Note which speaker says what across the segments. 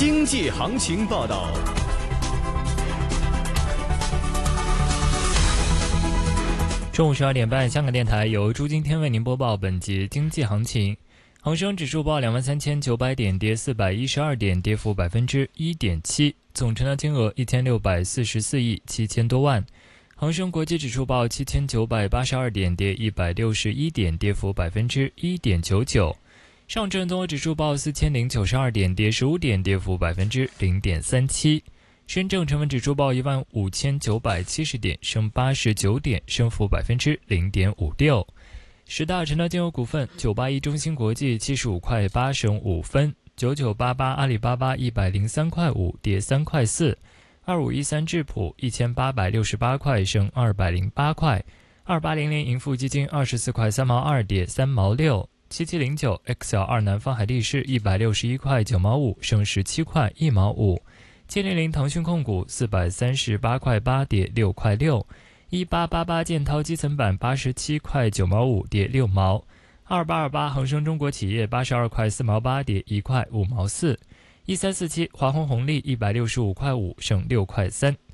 Speaker 1: 经济行情报道。
Speaker 2: 中午12点半，香港电台由朱金天为您播报本节经济行情。恒生指数报23,900点，跌412点，跌幅1.7%，总成交金额1644亿7千多万。恒生国际指数报7982点，跌161点，跌幅1.99%。上证综合指数报4092点，跌15点，跌幅0.37%。深证成分指数报15970点，升89点，升幅0.56%。十大成交金额股份：981中芯国际75块8升5分，9988阿里巴巴103块5跌3块4，2513智普1868块升208块，2800盈富基金24块3毛2跌3毛6，7709 XL2 南方海力士161块9毛5升17块1毛5，700腾讯控股438块8跌6块6，1888建滔基层板87块9毛5跌6毛，2828恒生中国企业82块4毛8跌1块5毛4，1347华虹红利165块5升6块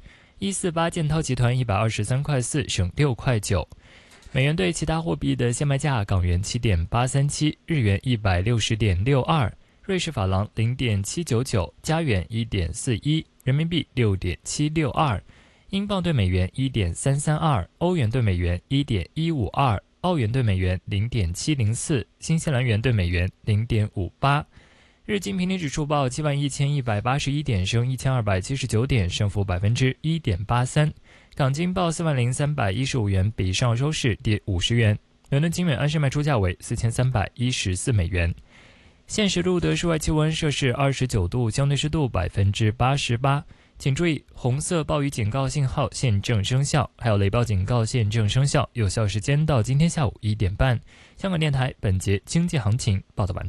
Speaker 2: 3，148建滔集团123块4升6块9。美元对其他货币的现卖价：港元7.837，日元160.62，瑞士法郎0.799，加元1.41，人民币6.762，英镑对美元1.332，欧元对美元1.152，澳元对美元0.704，新西兰元对美元0.58。日经平均指数报71181点，升1279点，升幅1.83%。港金报40315元，比上周市跌50元。伦敦金每安士卖出价为4314美元。现时录得室外气温摄氏29度，相对湿度88%。请注意，红色暴雨警告信号现正生效，还有雷暴警告现正生效，有效时间到今天下午1点半。香港电台本节经济行情报道完毕。